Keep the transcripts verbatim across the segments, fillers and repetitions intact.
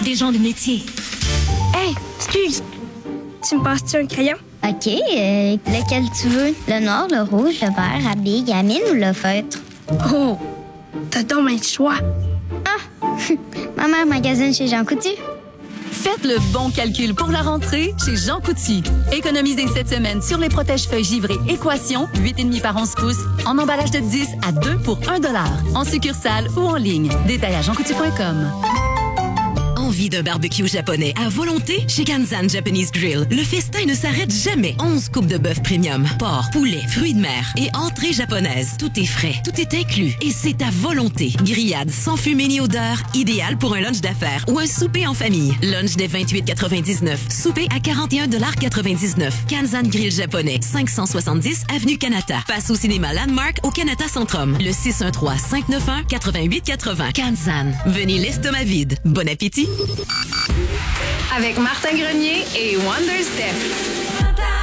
des gens de métier. Hey, excuse. Tu me passes-tu un crayon? OK, euh, lequel tu veux? Le noir, le rouge, le vert, la bille, la mine ou le feutre? Oh, t'as donc un choix. Ah, ma mère magasine chez Jean Coutu. Faites le bon calcul pour la rentrée chez Jean Coutu. Économisez cette semaine sur les protège-feuilles givrés Équation, huit virgule cinq par onze pouces, en emballage de dix à deux pour un dollar, en succursale ou en ligne. Détail à jean coutu point com. Envie d'un barbecue japonais à volonté? Chez Kanzan Japanese Grill, le festin ne s'arrête jamais. onze coupes de bœuf premium, porc, poulet, fruits de mer et entrées japonaises. Tout est frais, tout est inclus et c'est à volonté. Grillade sans fumée ni odeur, idéal pour un lunch d'affaires ou un souper en famille. Lunch dès vingt-huit quatre-vingt-dix-neuf, souper à quarante et un quatre-vingt-dix-neuf. Kanzan Grill japonais, cinq cent soixante-dix avenue Kanata. Face au cinéma Landmark au Kanata Centrum. Le six un trois, cinq neuf un, huit huit huit zéro. Kanzan. Venez l'estomac vide. Bon appétit. Avec Martin Grenier et Wonder Steph.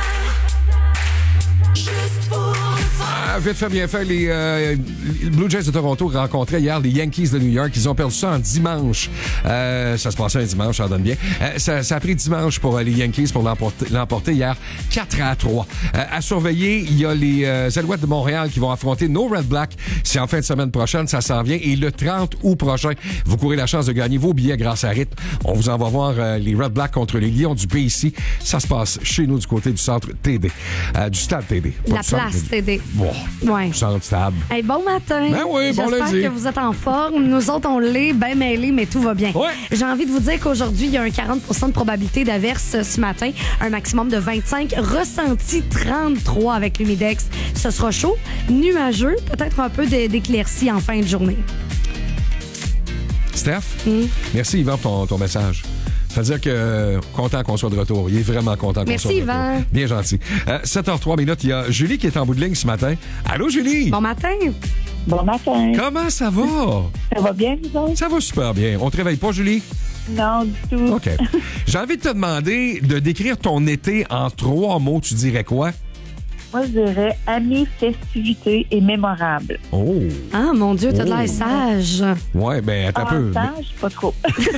Ah, vite fait, bien fait. Les, euh, les Blue Jays de Toronto rencontraient hier les Yankees de New York. Ils ont perdu ça en dimanche. Euh, ça se passait un dimanche, ça en donne bien. Euh, ça, ça a pris dimanche pour euh, les Yankees pour l'emporter, l'emporter hier quatre à trois. Euh, à surveiller, il y a les euh, Alouettes de Montréal qui vont affronter nos Red Black. C'est en fin de semaine prochaine, ça s'en vient. Et le trente août prochain, vous courez la chance de gagner vos billets grâce à Rythme. On vous en va voir euh, les Red Black contre les Lions du P ici. Ça se passe chez nous du côté du centre T D. Euh, du stade T D. La place T D. Bon. Ouais. Centre stade. Hey, bon matin. Ben oui, bon lundi. J'espère que vous êtes en forme. Nous autres, on l'est, bien mêlés, mais tout va bien. Ouais. J'ai envie de vous dire qu'aujourd'hui, il y a un quarante pour cent de probabilité d'averse ce matin, un maximum de vingt-cinq, ressenti trente-trois avec l'humidex. Ce sera chaud, nuageux, peut-être un peu d'éclaircie en fin de journée. Steph, Mm. merci Yvan pour ton, ton message. Ça veut dire que euh, content qu'on soit de retour. Il est vraiment content qu'on Merci, soit de Yvan. retour. Bien gentil. Euh, sept heures trois minutes, il y a Julie qui est en bout de ligne ce matin. Allô, Julie? Bon matin. Bon matin. Comment ça va? Ça va bien, vous autres? Ça va super bien. On te réveille pas, Julie? Non, du tout. OK. J'ai envie de te demander de décrire ton été en trois mots. Tu dirais quoi? Moi, je dirais amis, festivités et mémorables. Oh! Ah, mon Dieu, t'as de Oh. l'air sage. Ouais, ben, attends un peu. Avantage, pas trop.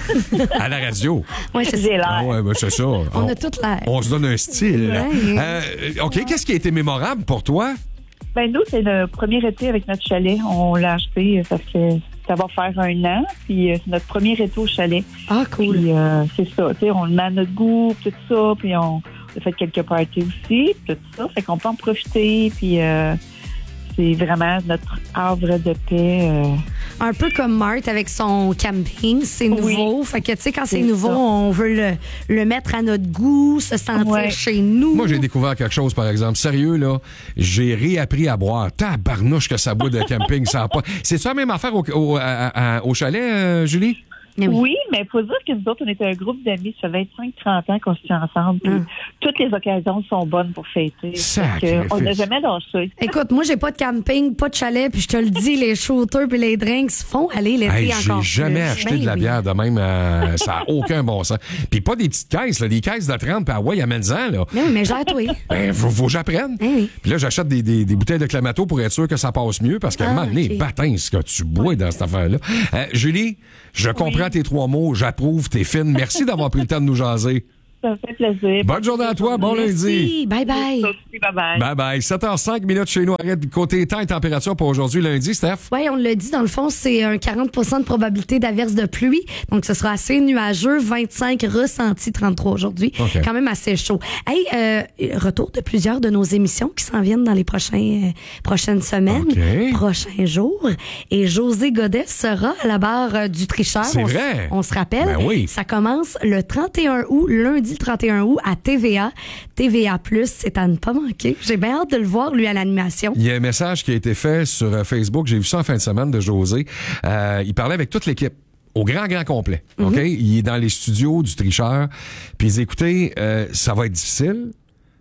À la radio. Ouais, c'est J'ai Ah l'air. ouais, ben, c'est ça. On On, a tout l'air. on se donne un style. Ouais. Euh, OK, qu'est-ce qui a été mémorable pour toi? Ben, nous, c'est le premier été avec notre chalet. On l'a acheté, ça fait, ça va faire un an. Puis, euh, c'est notre premier été au chalet. Ah, cool. Puis, euh, c'est ça. Tu sais, on le met à notre goût, tout ça. Puis, on a fait quelques parties aussi, tout ça. Fait qu'on peut en profiter. Puis, euh, c'est vraiment notre havre de paix. Euh. Un peu comme Marthe avec son camping, c'est nouveau. Oui. Fait que, tu sais, quand c'est, C'est nouveau, ça. on veut le, le mettre à notre goût, se sentir Ouais. chez nous. Moi, j'ai découvert quelque chose, par exemple. Sérieux, là, j'ai réappris à boire. Tabarnouche que ça boit de camping, ça a pas... C'est ça la même affaire au, au, à- à- au chalet, euh, Julie? Mais oui. Oui, mais il faut dire que nous autres, on était un groupe d'amis, ça fait vingt-cinq trente ans qu'on se tient ensemble. Puis Hum. toutes les occasions sont bonnes pour fêter. Sacrifice. Fait que on n'a jamais lâché. Écoute, moi, j'ai pas de camping, pas de chalet, puis je te le dis, les shooters puis les drinks font aller l'été Hey, encore j'ai jamais plus. acheté Ben de la oui. bière de même. euh, ça n'a aucun bon sens. Puis pas des petites caisses, là, des caisses de trente, puis ah ouais, amène-en, là. Mais oui, mais gère-toi. Ben, faut, faut que j'apprenne. Ben oui. Puis là, j'achète des, des, des bouteilles de Clamato pour être sûr que ça passe mieux, parce qu'à un Ah, moment donné, ok. bâtin, ce que tu bois dans cette affaire-là. Euh, Julie, je comprends tes trois mots, j'approuve, t'es fine. Merci d'avoir pris le temps de nous jaser. Ça me fait plaisir. Bonne journée à toi, bon lundi. Merci. Bye bye. Bye bye. Bye bye. sept heures cinq minutes chez nous. Arrête côté temps et température pour aujourd'hui, lundi, Steph. Oui, on l'a dit, dans le fond, c'est un quarante pour cent de probabilité d'averse de pluie. Donc, ce sera assez nuageux. vingt-cinq ressenti, trente-trois aujourd'hui. OK. Quand même assez chaud. Hey, euh, retour de plusieurs de nos émissions qui s'en viennent dans les prochains, euh, prochaines semaines, OK. prochains jours. Et José Godet sera à la barre euh, du tricheur. C'est On s- vrai. On se rappelle. Ben oui. Ça commence le trente et un août, lundi le trente et un août à T V A. T V A plus, c'est à ne pas manquer. J'ai bien hâte de le voir, lui, à l'animation. Il y a un message qui a été fait sur euh, Facebook. J'ai vu ça en fin de semaine de José. Euh, il parlait avec toute l'équipe. Au grand, grand complet. OK? Il est dans les studios du tricheur. Puis il dit, écoutez, euh, ça va être difficile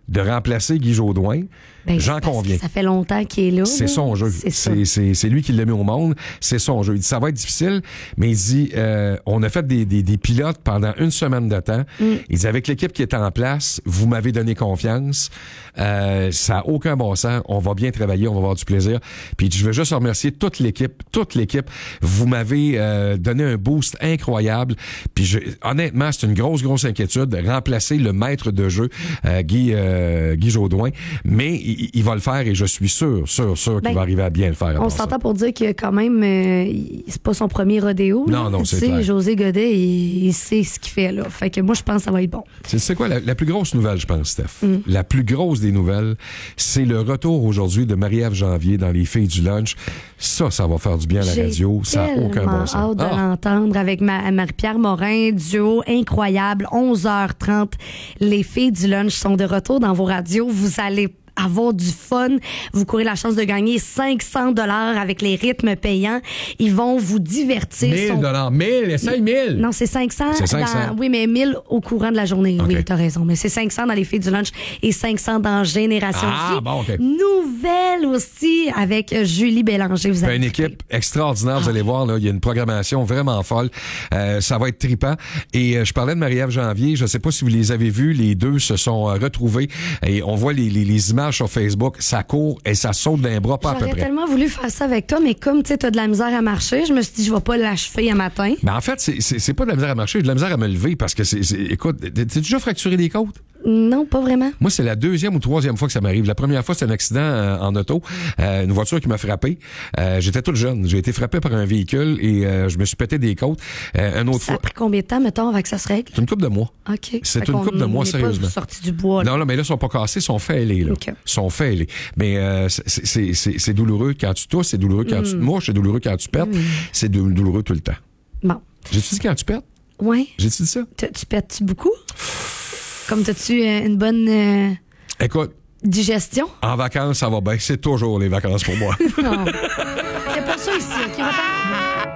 de remplacer Guy Jodoin. Ben, J'en conviens. Ça fait longtemps qu'il est là. C'est là. son jeu. C'est, ça. C'est, c'est, c'est lui qui l'a mis au monde. C'est son jeu. Il dit, ça va être difficile, mais il dit, euh, on a fait des, des, des pilotes pendant une semaine de temps. Mm. Il dit, avec l'équipe qui est en place, vous m'avez donné confiance. Euh, ça n'a aucun bon sens. On va bien travailler, on va avoir du plaisir. Puis je veux juste remercier toute l'équipe, toute l'équipe. Vous m'avez euh, donné un boost incroyable. Puis je, honnêtement, c'est une grosse, grosse inquiétude de remplacer le maître de jeu, euh, Guy, euh, Guy Jodoin. Mais il, il va le faire et je suis sûr, sûr, sûr qu'il ben, va arriver à bien le faire. On s'entend ça. Pour dire que quand même, euh, c'est pas son premier rodéo. Non, là. non, c'est clair. José Godet, il, il sait ce qu'il fait là. Fait que moi, je pense que ça va être bon. C'est, c'est quoi la, la plus grosse nouvelle, je pense, Steph? Mm. La plus grosse des nouvelles, c'est le retour aujourd'hui de Marie-Ève Janvier dans Les Filles du lunch. Ça, ça va faire du bien à la J'ai radio. Ça n'a aucun bon sens. J'ai hâte de ah. l'entendre avec ma, Marie-Pierre Morin, duo incroyable, onze heures trente. Les Filles du lunch sont de retour dans vos radios. Vous allez avoir du fun. Vous courez la chance de gagner cinq cents dollars avec les rythmes payants. Ils vont vous divertir. mille dollars. mille, cinq mille. Non, c'est cinq cents. C'est cinq cents. Dans, oui, mais mille au courant de la journée. Okay. Oui, t'as raison. Mais c'est cinq cents dans les Filles du lunch et cinq cents dans Génération ah, J. Bon, okay. Nouvelle aussi avec Julie Bélanger. Vous avez une équipe extraordinaire. Ah. Vous allez voir, là, il y a une programmation vraiment folle. Euh, ça va être trippant. Et euh, je parlais de Marie-Ève Janvier. Je ne sais pas si vous les avez vus. Les deux se sont euh, retrouvés et on voit les, les, les images sur Facebook, ça court et ça saute d'un bras pas J'aurais à peu près. J'aurais tellement voulu faire ça avec toi, mais comme tu sais, t'as de la misère à marcher, je me suis dit, je vais pas l'achever un matin. Mais en fait, c'est, c'est, c'est pas de la misère à marcher, j'ai de la misère à me lever parce que c'est, c'est écoute, t'as déjà fracturé des côtes? Non, pas vraiment. Moi, c'est la deuxième ou troisième fois que ça m'arrive. La première fois, c'était un accident euh, en auto, euh, une voiture qui m'a frappé. Euh, j'étais toute jeune. J'ai été frappé par un véhicule et euh, je me suis pété des côtes. Euh, un autre ça fois. a pris combien de temps, mettons, avant que ça se règle? C'est une couple de mois. OK. C'est fait une couple de mois, sérieusement. Pas sorti du bois. Là. Non, là, mais là, ils sont pas cassés, ils sont faits ailés, là. Okay. Ils sont faits ailés. Mais euh, c'est, c'est, c'est, c'est douloureux quand tu tousses, c'est douloureux quand mm. tu te mouches, c'est douloureux quand tu pètes. Mm. C'est douloureux tout le temps. Bon. J'ai-tu dit quand tu pètes? Oui. J'ai-tu dit ça? Tu, tu pètes-tu beaucoup? Comme t'as-tu euh, une bonne euh, Écoute, digestion? En vacances, ça va bien. C'est toujours les vacances pour moi. Non. C'est pas ça ici, OK? Repars.